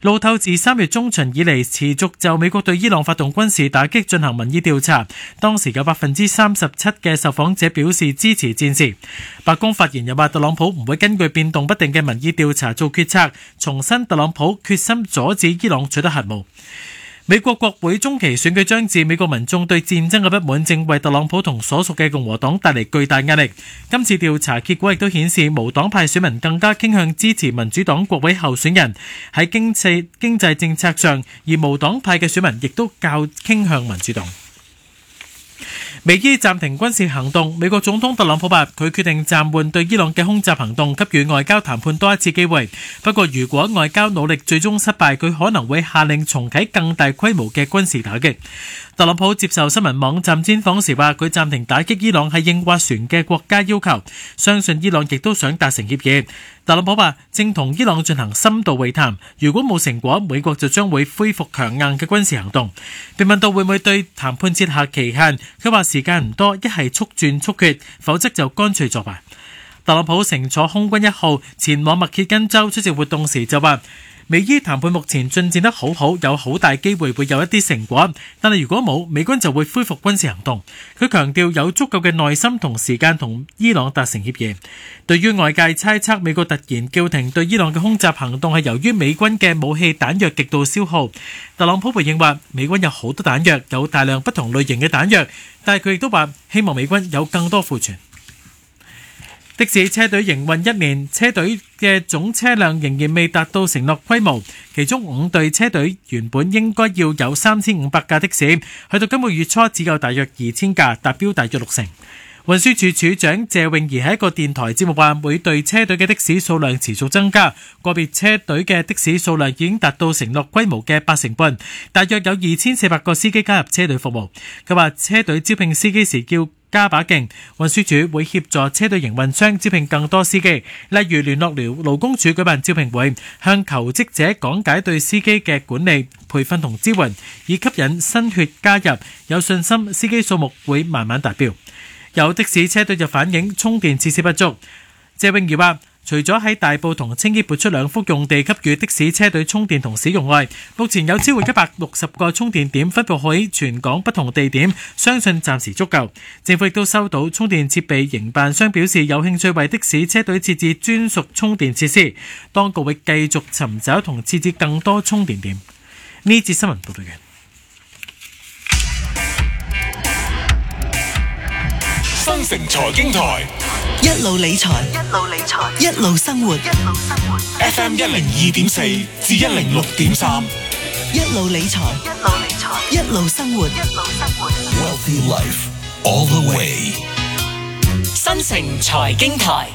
路透自3月中旬以嚟持續就美國對伊朗發動軍事打擊進行民意調查，當時有37%嘅受訪者表示支持戰事。白宮發言人話，特朗普唔會根據變動不定嘅民意調查做決策，重申特朗普決心阻止伊朗取得核武。美國國會中期選舉將至，美國民眾對戰爭嘅不滿正為特朗普同所屬嘅共和黨帶嚟巨大壓力。今次調查結果亦都顯示，無黨派選民更加傾向支持民主黨國會候選人喺經濟政策上，而無黨派嘅選民亦都較傾向民主黨。美伊暫停軍事行動，美國總統特朗普話佢決定暫緩對伊朗嘅空襲行動，給予外交談判多一次機會。不過如果外交努力最終失敗，佢可能會下令重啟更大規模嘅軍事打擊。特朗普接受新聞網站專訪時話，佢暫停打擊伊朗係應斡旋嘅國家要求，相信伊朗亦都想達成協議。特朗普話正同伊朗進行深度會談，如果冇成果，美國就將會恢復強硬嘅軍事行動。被問到會唔會對談判設下期限，佢話時間唔多，一係速戰速決，否則就乾脆作罷。特朗普乘坐空軍1號前往密歇根州出席活動時就話，美伊談判目前進展得好好，有好大機會會有一啲成果，但係如果冇，美軍就會恢復軍事行動。佢強調有足夠嘅耐心同時間同伊朗達成協議。對於外界猜測美國突然叫停對伊朗嘅空襲行動係由於美軍嘅武器彈藥極度消耗，特朗普回應話美軍有好多彈藥，有大量不同類型嘅彈藥，但係佢亦都話希望美軍有更多庫存。的士車隊營運1年，車隊嘅總車輛仍然未達到承諾規模，其中5隊車隊原本應該要有3500架的士，去到今個月初只有大約2000架，達標大約60%。運輸署署長謝穎儀喺一個電台節目話，每隊車隊嘅的士數量持續增加，個別車隊嘅的士數量已經達到承諾規模嘅85%，大約有2400個司機加入車隊服務。佢話車隊招聘司機時要加把勁，運輸署會協助車隊營運商招聘更多司機，例如聯絡勞工處舉辦招聘會，向求職者講解對司機嘅管理、培訓同支援，以吸引新血加入，有信心司機數目會慢慢達標。有的士車隊就反映充電設施不足。謝穎儀話，除咗喺大埔同青衣撥出2幅用地給予的士車隊充電同使用外，目前有超過160個充電點分佈喺全港不同地點，相信暫時足夠。政府亦都收到充電設備營辦商表示有興趣為的士車隊設置專屬充電設施，當局會繼續尋找同設置更多充電點。呢節新聞報道完。 新城財經台一路理財，一路生活。 FM 102.4至106.3， 一路理財，一路生活。 Wealthy Life all the way。 新城財經台，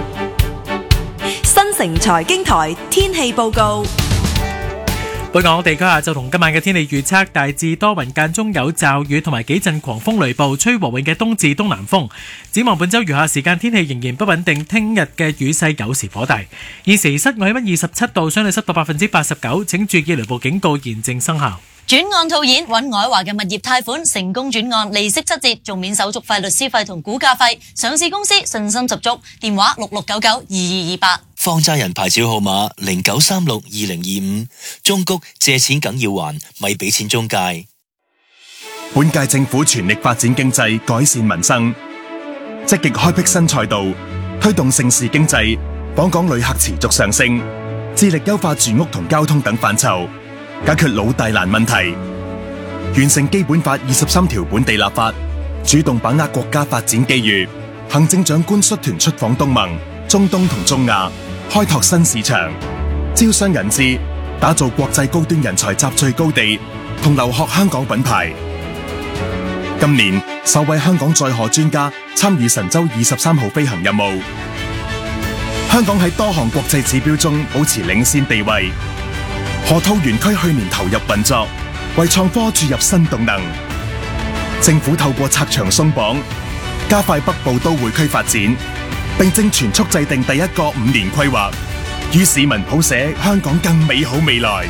新城財經台天氣報告。 本港地區下晝同今晚嘅天氣預測，大致多雲，間中有驟雨同埋幾陣狂風雷暴，吹和緩嘅東至東南風。展望本週餘下時間天氣仍然不穩定，聽日嘅雨勢有時頗大。現時室外氣溫27度，相對濕度89%，請注意雷暴警告現正生效。 轉案套現揾愛華嘅物業貸款成功轉案，利息7折，仲免手續費、律師費同估價費。上市公司信心十足，電話66992228。 放債人牌照號碼09362025，中谷借錢梗要還，咪俾錢中介。 本屆政府全力發展經濟，改善民生，積極開闢新賽道，推動盛事經濟，訪港旅客持續上升，致力優化住屋同交通等範疇，解決老大難問題，完成基本法23條本地立法，主動把握國家發展機遇。行政長官率團出訪東盟、中東同中亞，開拓新市場，招商引資，打造國際高端人才集聚高地，同留學香港品牌。今年首位香港載荷專家參與神舟23號飛行任務，香港喺多項國際指標中保持領先地位。河套園區去年投入運作，為創科注入新動能。政府透過拆牆鬆綁，加快北部都會區發展，並正全速制定第一個5年規劃，與市民譜寫香港更美好未來。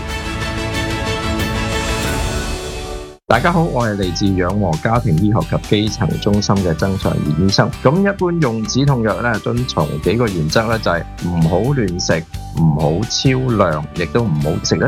大家好，我係嚟自養和家庭醫學及基層中心嘅曾祥賢醫生。咁一般用止痛藥咧，遵從幾個原則咧，就係唔好亂食，唔好超量，亦都唔好食得